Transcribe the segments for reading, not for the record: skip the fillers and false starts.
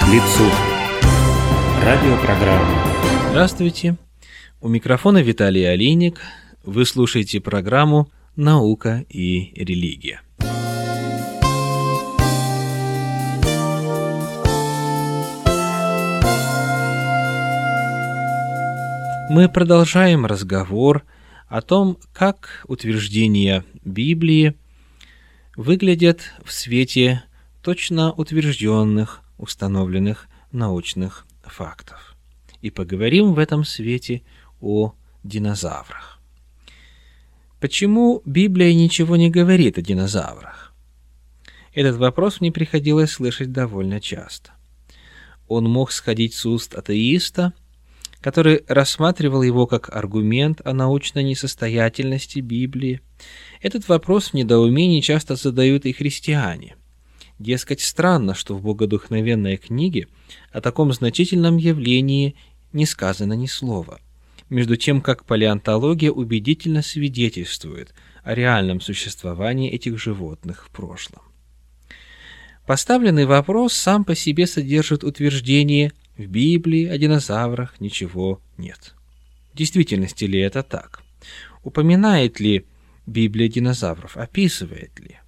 лицу. Радиопрограмма. Здравствуйте. У микрофона Виталий Олейник. Вы слушаете программу «Наука и религия». Мы продолжаем разговор о том, как утверждения Библии выглядят в свете точно утвержденных, установленных научных фактов. И поговорим в этом свете о динозаврах. Почему Библия ничего не говорит о динозаврах? Этот вопрос мне приходилось слышать довольно часто. Он мог сходить с уст атеиста, который рассматривал его как аргумент о научной несостоятельности Библии. Этот вопрос в недоумении часто задают и христиане. Дескать, странно, что в богодухновенной книге о таком значительном явлении не сказано ни слова, между тем как палеонтология убедительно свидетельствует о реальном существовании этих животных в прошлом. Поставленный вопрос сам по себе содержит утверждение: в Библии о динозаврах ничего нет. В действительности ли это так? Упоминает ли Библия динозавров? Описывает ли?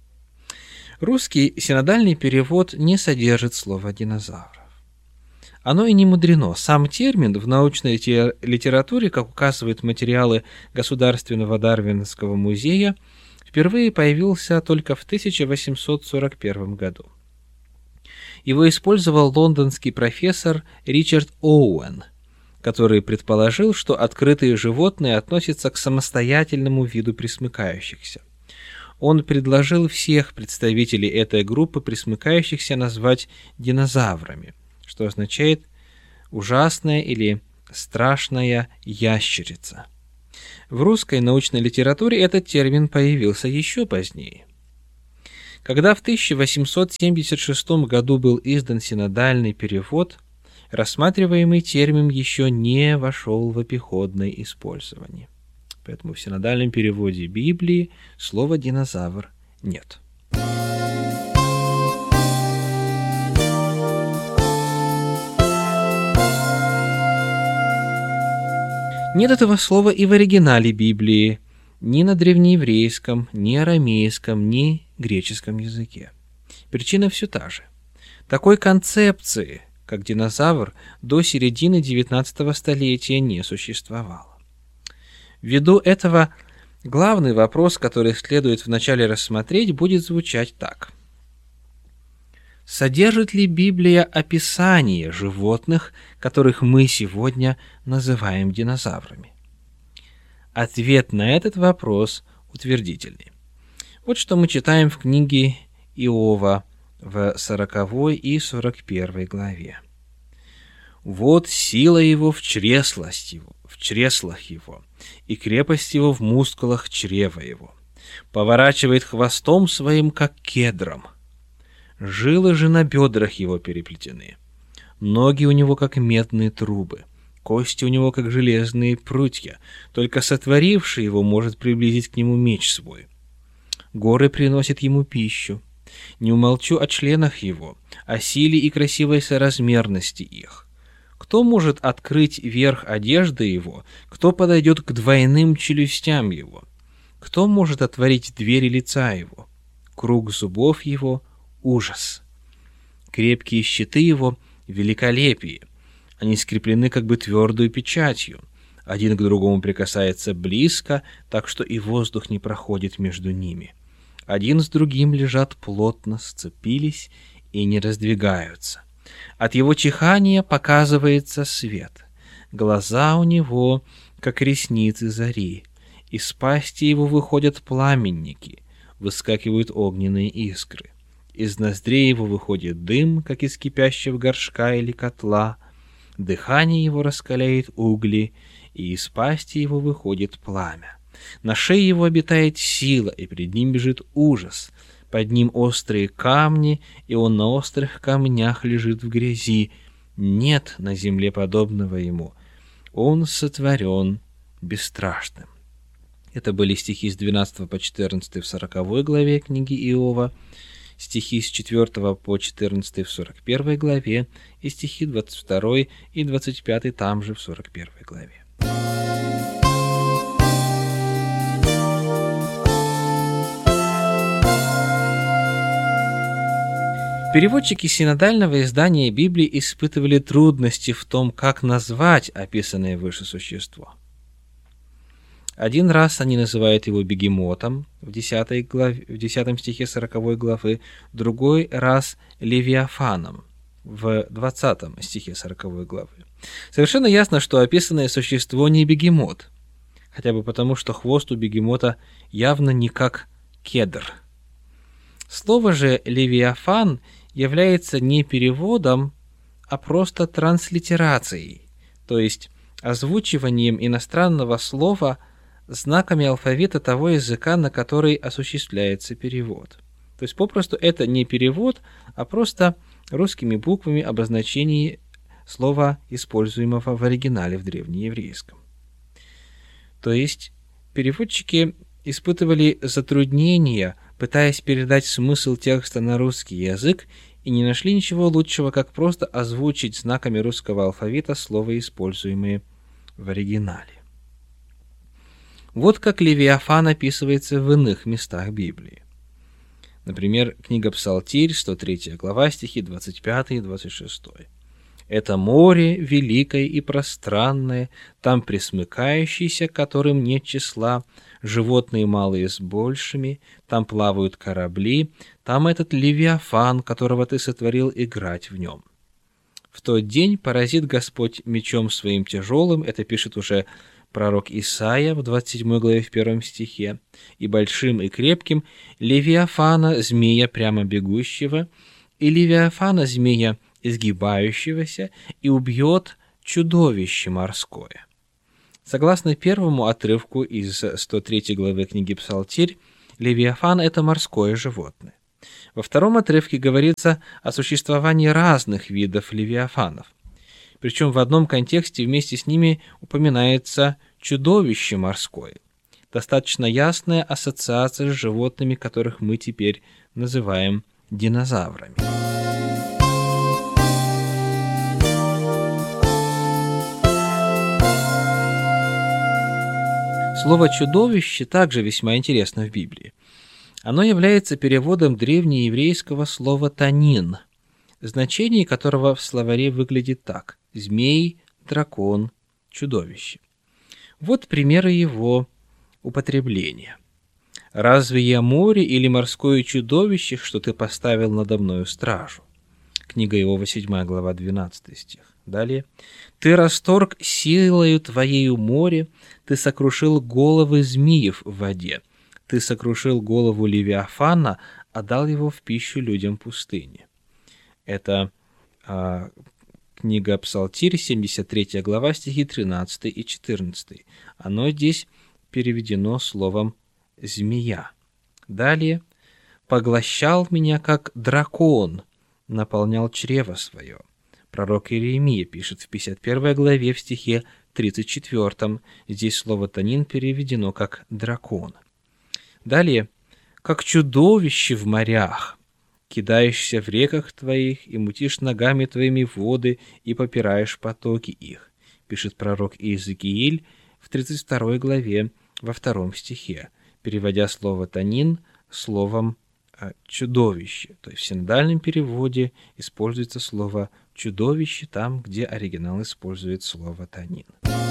Русский синодальный перевод не содержит слова «динозавров». Оно и не мудрено. Сам термин в научной литературе, как указывают материалы Государственного Дарвиновского музея, впервые появился только в 1841 году. Его использовал лондонский профессор Ричард Оуэн, который предположил, что открытые животные относятся к самостоятельному виду пресмыкающихся. Он предложил всех представителей этой группы пресмыкающихся назвать динозаврами, что означает «ужасная» или «страшная ящерица». В русской научной литературе этот термин появился еще позднее. Когда в 1876 году был издан синодальный перевод, рассматриваемый термин еще не вошел в обиходное использование. Поэтому в синодальном переводе Библии слова «динозавр» нет. Нет этого слова и в оригинале Библии, ни на древнееврейском, ни арамейском, ни греческом языке. Причина все та же. Такой концепции, как динозавр, до середины XIX столетия не существовало. Ввиду этого главный вопрос, который следует вначале рассмотреть, будет звучать так. Содержит ли Библия описание животных, которых мы сегодня называем динозаврами? Ответ на этот вопрос утвердительный. Вот что мы читаем в книге Иова в 40 и 41 главе. «Вот сила его в чреслах его, и крепость его в мускулах чрева его. Поворачивает хвостом своим, как кедром. Жилы же на бедрах его переплетены. Ноги у него, как медные трубы. Кости у него, как железные прутья. Только сотворивший его может приблизить к нему меч свой. Горы приносят ему пищу. Не умолчу о членах его, о силе и красивой соразмерности их. Кто может открыть верх одежды его? Кто подойдет к двойным челюстям его? Кто может отворить двери лица его? Круг зубов его — ужас. Крепкие щиты его — великолепие. Они скреплены как бы твердой печатью. Один к другому прикасается близко, так что и воздух не проходит между ними. Один с другим лежат плотно, сцепились и не раздвигаются. От его чихания показывается свет. Глаза у него, как ресницы зари. Из пасти его выходят пламенники, выскакивают огненные искры. Из ноздрей его выходит дым, как из кипящего горшка или котла. Дыхание его раскаляет угли, и из пасти его выходит пламя. На шее его обитает сила, и пред ним бежит ужас. Под ним острые камни, и он на острых камнях лежит в грязи. Нет на земле подобного ему. Он сотворен бесстрашным». Это были стихи с 12 по 14 в 40 главе книги Иова. стихи с 4 по 14 в 41 главе и стихи 22 и 25 там же в 41 главе. Переводчики синодального издания Библии испытывали трудности в том, как назвать описанное выше существо. Один раз они называют его бегемотом в 10 стихе 40 главы, другой раз левиафаном в 20 стихе 40 главы. Совершенно ясно, что описанное существо не бегемот, хотя бы потому, что хвост у бегемота явно не как кедр. Слово же «левиафан» является не переводом, а просто транслитерацией, то есть озвучиванием иностранного слова знаками алфавита того языка, на который осуществляется перевод. То есть попросту это не перевод, а просто русскими буквами обозначение слова, используемого в оригинале в древнееврейском. То есть переводчики испытывали затруднения, пытаясь передать смысл текста на русский язык, и не нашли ничего лучшего, как просто озвучить знаками русского алфавита слова, используемые в оригинале. Вот как Левиафан описывается в иных местах Библии. Например, книга Псалтирь, 103 глава, стихи 25 и 26. «Это море великое и пространное, там пресмыкающийся, которым нет числа, животные малые с большими, там плавают корабли, там этот Левиафан, которого ты сотворил, играть в нем. В тот день поразит Господь мечом своим тяжелым», это пишет уже пророк Исаия в 27 главе в 1 стихе, «и большим и крепким Левиафана, змея прямо бегущего, и Левиафана, змея изгибающегося, и убьет чудовище морское». Согласно первому отрывку из 103 главы книги Псалтирь, Левиафан – это морское животное. Во втором отрывке говорится о существовании разных видов левиафанов. Причем в одном контексте вместе с ними упоминается чудовище морское. Достаточно ясная ассоциация с животными, которых мы теперь называем динозаврами. Слово «чудовище» также весьма интересно в Библии. Оно является переводом древнееврейского слова «танин», значение которого в словаре выглядит так: змей, дракон, чудовище. Вот примеры его употребления. «Разве я море или морское чудовище, что ты поставил надо мною стражу?» Книга Иова, 7 глава, 12 стих. Далее. «Ты расторг силою твоею море, ты сокрушил головы змеев в воде, ты сокрушил голову Левиафана, а дал его в пищу людям пустыни». Это книга Псалтирь, 73 глава, стихи 13 и 14. Оно здесь переведено словом «змея». Далее. «Поглощал меня, как дракон, наполнял чрево свое». Пророк Иеремия пишет в 51 главе в стихе 34. Здесь слово «танин» переведено как «дракон». Далее. «Как чудовище в морях, кидаешься в реках твоих, и мутишь ногами твоими воды, и попираешь потоки их», пишет пророк Иезекииль в 32 главе во 2 стихе, переводя слово «танин» словом «чудовище». То есть в синодальном переводе используется слово «чудовище» там, где оригинал использует слово «танин».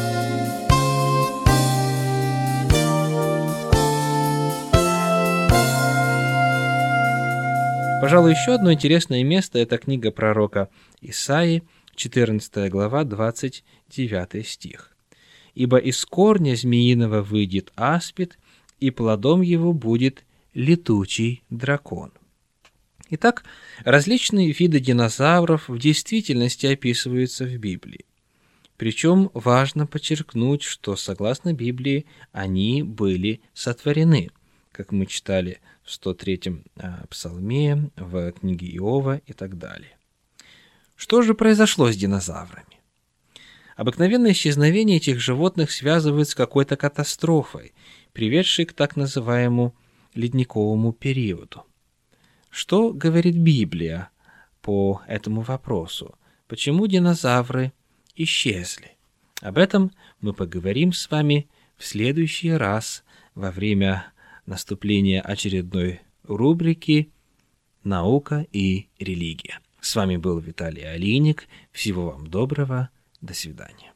Пожалуй, еще одно интересное место – это книга пророка Исаии, 14 глава, 29 стих. «Ибо из корня змеиного выйдет аспид, и плодом его будет летучий дракон». Итак, различные виды динозавров в действительности описываются в Библии. Причем важно подчеркнуть, что, согласно Библии, они были сотворены, как мы читали в 103-м псалме, в книге Иова и так далее. Что же произошло с динозаврами? Обыкновенное исчезновение этих животных связывают с какой-то катастрофой, приведшей к так называемому ледниковому периоду. Что говорит Библия по этому вопросу? Почему динозавры исчезли? Об этом мы поговорим с вами в следующий раз во время наступления очередной рубрики «Наука и религия». С вами был Виталий Алиник. Всего вам доброго. До свидания.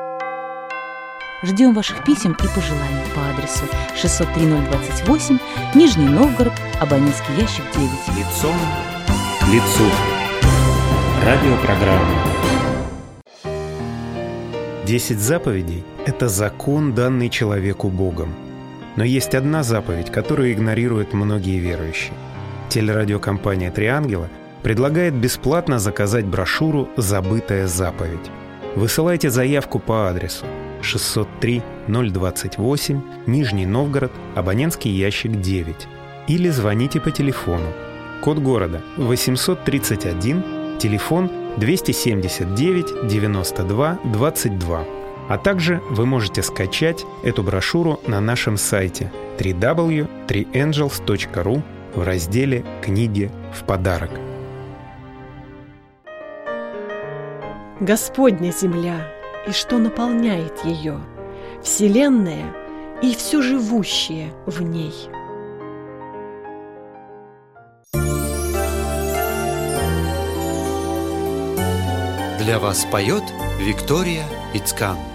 Ждем ваших писем и пожеланий по адресу 603-028, Нижний Новгород, абонентский ящик 9. Лицом к лицу. Радиопрограмма. 10 заповедей – это закон, данный человеку Богом. Но есть одна заповедь, которую игнорируют многие верующие. Телерадиокомпания «Три ангела» предлагает бесплатно заказать брошюру «Забытая заповедь». Высылайте заявку по адресу 603-028, Нижний Новгород, абонентский ящик 9. Или звоните по телефону. Код города 831, телефон 279 92 22. А также вы можете скачать эту брошюру на нашем сайте www.3angels.ru в разделе «Книги в подарок». Господня земля, и что наполняет ее, вселенная и все живущее в ней. Для вас поет Виктория Ицкан.